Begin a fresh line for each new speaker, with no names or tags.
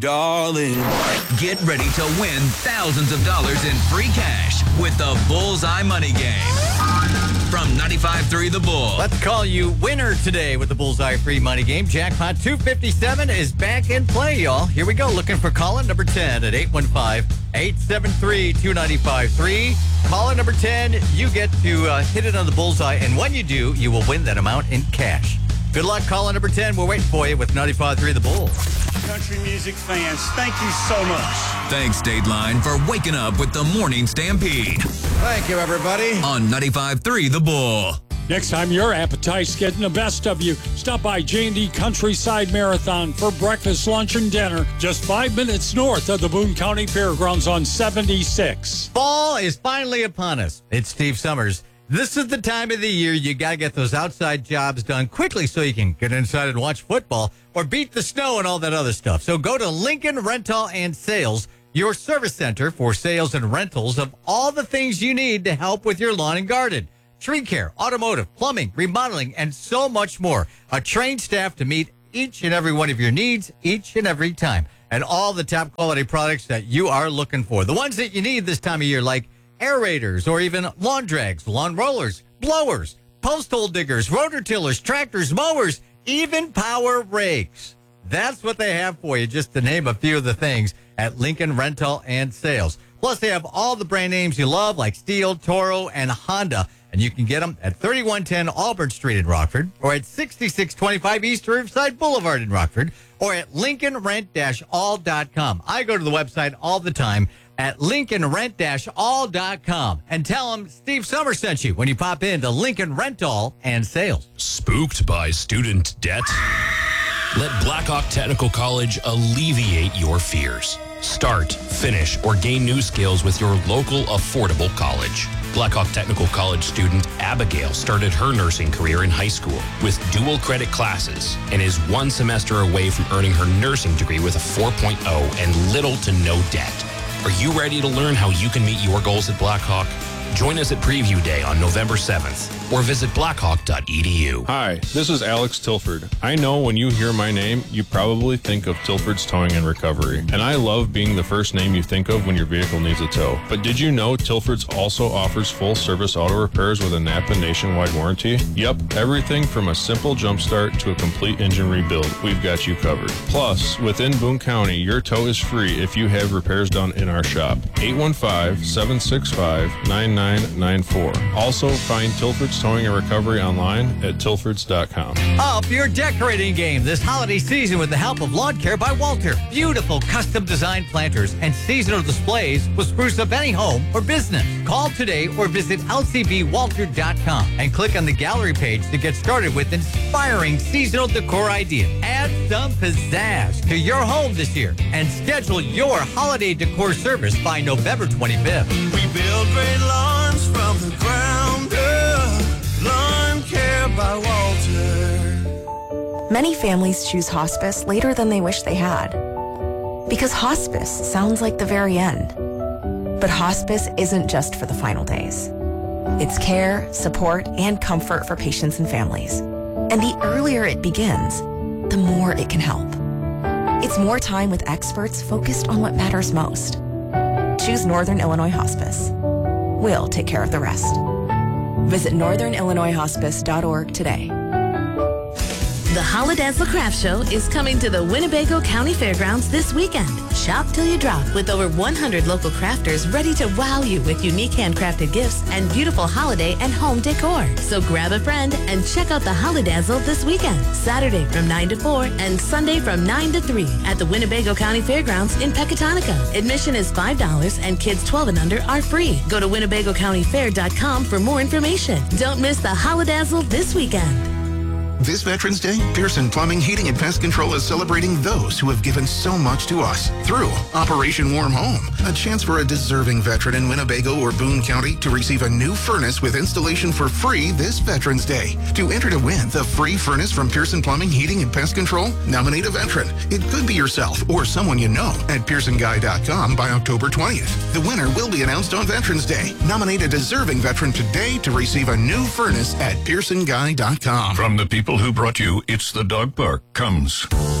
Darling, get ready to win thousands of dollars in free cash with the Bullseye Money Game. From 95.3 The Bull.
Let's call you winner today with the Bullseye Free Money Game. Jackpot 257 is back in play, y'all. Here we go. Looking for caller number 10 at 815-873-2953. Caller number 10, you get to hit it on the bullseye, and when you do, you will win that amount in cash. Good luck, caller number 10. We're waiting for you with 95.3 The Bull.
Country music fans, thank you so much.
Thanks, Dateline, for waking up with the Morning Stampede.
Thank you, everybody.
On 95.3 The Bull.
Next time your appetite's getting the best of you, stop by J&D Countryside Marathon for breakfast, lunch, and dinner just 5 minutes north of the Boone County Fairgrounds on 76.
Fall is finally upon us. It's Steve Summers. This is the time of the year you got to get those outside jobs done quickly so you can get inside and watch football or beat the snow and all that other stuff. So go to Lincoln Rental and Sales, your service center for sales and rentals of all the things you need to help with your lawn and garden. Tree care, automotive, plumbing, remodeling, and so much more. A trained staff to meet each and every one of your needs each and every time. And all the top quality products that you are looking for. The ones that you need this time of year, like aerators or even lawn drags, lawn rollers, blowers, post hole diggers, rotor tillers, tractors, mowers, even power rakes. That's what they have for you, just to name a few of the things at Lincoln Rental and Sales. Plus, they have all the brand names you love, like Steel, Toro, and Honda. And you can get them at 3110 Auburn Street in Rockford, or at 6625 East Riverside Boulevard in Rockford, or at LincolnRent-All.com. I go to the website all the time at LincolnRent-All.com and tell them Steve Summers sent you when you pop into Lincoln Rental and Sales.
Spooked by student debt? Let Blackhawk Technical College alleviate your fears. Start, finish, or gain new skills with your local affordable college. Blackhawk Technical College student Abigail started her nursing career in high school with dual credit classes and is 1 semester away from earning her nursing degree with a 4.0 and little to no debt. Are you ready to learn how you can meet your goals at Blackhawk? Join us at Preview Day on November 7th or visit blackhawk.edu.
Hi, this is Alex Tilford. I know when you hear my name, you probably think of Tilford's Towing and Recovery. And I love being the first name you think of when your vehicle needs a tow. But did you know Tilford's also offers full-service auto repairs with a Napa nationwide warranty? Yep, everything from a simple jump start to a complete engine rebuild, we've got you covered. Plus, within Boone County, your tow is free if you have repairs done in our shop. 815-765-9994. Also, find Tilford's Towing and Recovery online at tilfords.com.
Up your decorating game this holiday season with the help of Lawn Care by Walter. Beautiful custom designed planters and seasonal displays will spruce up any home or business. Call today or visit lcbwalter.com and click on the gallery page to get started with inspiring seasonal decor ideas. Add some pizzazz to your home this year and schedule your holiday decor service by November 25th.
We build great lawns from the ground up. Lawn Care by Walter.
Many families choose hospice later than they wish they had. Because hospice sounds like the very end. But hospice isn't just for the final days. It's care, support, and comfort for patients and families. And the earlier it begins, the more it can help. It's more time with experts focused on what matters most. Choose Northern Illinois Hospice. We'll take care of the rest. Visit northernillinoishospice.org today.
The Holidazzle Craft Show is coming to the Winnebago County Fairgrounds this weekend. Shop till you drop with over 100 local crafters ready to wow you with unique handcrafted gifts and beautiful holiday and home decor. So grab a friend and check out the Holidazzle this weekend, Saturday from 9 to 4 and Sunday from 9 to 3 at the Winnebago County Fairgrounds in Pecatonica. Admission is $5 and kids 12 and under are free. Go to WinnebagoCountyFair.com for more information. Don't miss the Holidazzle this weekend.
This Veterans Day, Pearson Plumbing, Heating, and Pest Control is celebrating those who have given so much to us through Operation Warm Home, a chance for a deserving veteran in Winnebago or Boone County to receive a new furnace with installation for free this Veterans Day. To enter to win the free furnace from Pearson Plumbing, Heating, and Pest Control, nominate a veteran. It could be yourself or someone you know at PearsonGuy.com by October 20th. The winner will be announced on Veterans Day. Nominate a deserving veteran today to receive a new furnace at PearsonGuy.com.
From the people who brought you It's the Dog Park comes